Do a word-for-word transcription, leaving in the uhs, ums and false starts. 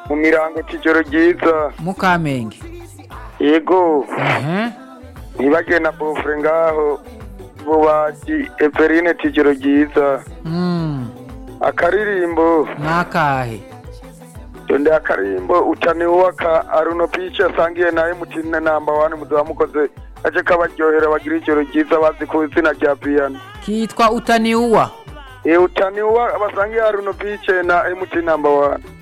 mu mirango cijoro ryiza mu Kamenge. yego Mhm. ntibage na bofre ngaho bubaji Everine cijoro ryiza Mm. akaririmbo Nakahe. donde akaririmbo utani waka Aruno Picha asangiye naye mutina namba one muduha mukoze aje kabaryohera bagira ijoro ryiza bazi ku izina rya Piano Kitwa utaniuwa. e utani wa basangiye Aruno Picha na mutina namba one